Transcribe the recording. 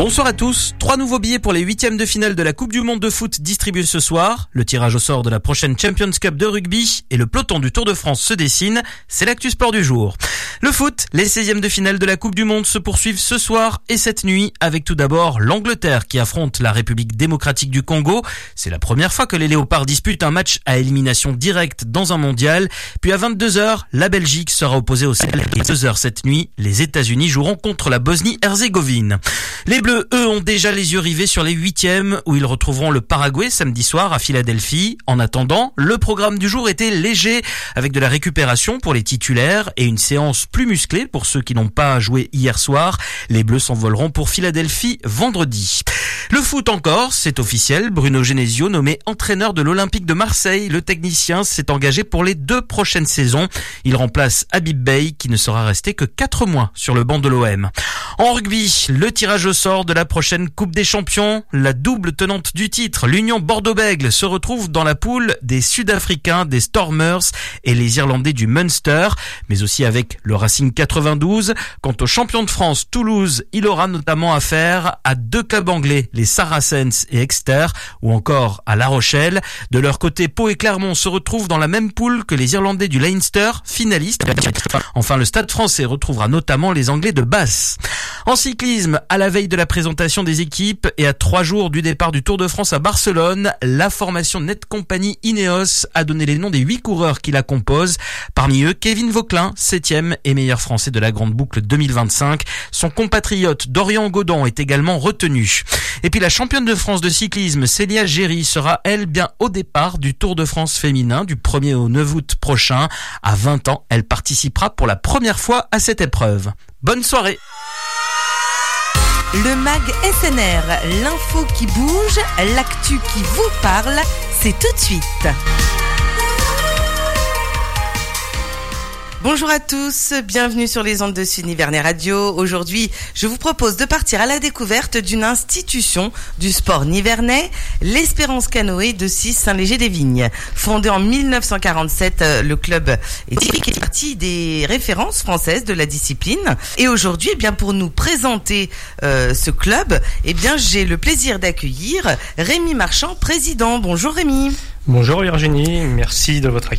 Bonsoir à tous. 3 nouveaux billets pour les 8e de finale de la Coupe du Monde de foot distribués ce soir. Le tirage au sort de la prochaine Champions Cup de rugby et le peloton du Tour de France se dessine. C'est l'actu sport du jour. Le foot, les 16e de finale de la Coupe du Monde se poursuivent ce soir et cette nuit avec tout d'abord l'Angleterre qui affronte la République démocratique du Congo. C'est la première fois que les Léopards disputent un match à élimination directe dans un mondial. Puis à 22h, la Belgique sera opposée au Sénégal. Et à 2h cette nuit, les États-Unis joueront contre la Bosnie-Herzégovine. Les Bleus, eux, ont déjà les yeux rivés sur les 8e où ils retrouveront le Paraguay samedi soir à Philadelphie. En attendant, le programme du jour était léger avec de la récupération pour les titulaires et une séance plus musclée pour ceux qui n'ont pas joué hier soir. Les Bleus s'envoleront pour Philadelphie vendredi. Le foot encore, c'est officiel. Bruno Genesio, nommé entraîneur de l'Olympique de Marseille, le technicien s'est engagé pour les 2 prochaines saisons. Il remplace Habib Beye qui ne sera resté que 4 mois sur le banc de l'OM. En rugby, le tirage au sort de la prochaine Coupe des Champions. La double tenante du titre, l'Union Bordeaux-Bègles, se retrouve dans la poule des Sud-Africains, des Stormers et les Irlandais du Munster, mais aussi avec le Racing 92. Quant au champion de France, Toulouse, il aura notamment affaire à 2 clubs anglais, les Saracens et Exeter, ou encore à La Rochelle. De leur côté, Pau et Clermont se retrouvent dans la même poule que les Irlandais du Leinster, finalistes. Enfin, le Stade français retrouvera notamment les Anglais de Bath. En cyclisme, à la veille de la présentation des équipes et à 3 jours du départ du Tour de France à Barcelone, la formation Netcompany Ineos a donné les noms des 8 coureurs qui la composent. Parmi eux, Kevin Vauquelin, 7e et meilleur français de la Grande Boucle 2025. Son compatriote Dorian Godon est également retenu. Et puis la championne de France de cyclisme, Célia Géry, sera elle bien au départ du Tour de France féminin du 1er au 9 août prochain. À 20 ans, elle participera pour la première fois à cette épreuve. Bonne soirée. Le MAG SNR, l'info qui bouge, l'actu qui vous parle, c'est tout de suite. Bonjour à tous, bienvenue sur les ondes de Sud Nivernais Radio. Aujourd'hui, je vous propose de partir à la découverte d'une institution du sport nivernais, l'Espérance Canoë de Saint-Léger-des-Vignes. Fondé en 1947, le club est partie des références françaises de la discipline. Et aujourd'hui, eh bien, pour nous présenter ce club, eh bien, j'ai le plaisir d'accueillir Rémi Marchand, président. Bonjour Rémi. Bonjour Virginie, merci de votre accueil.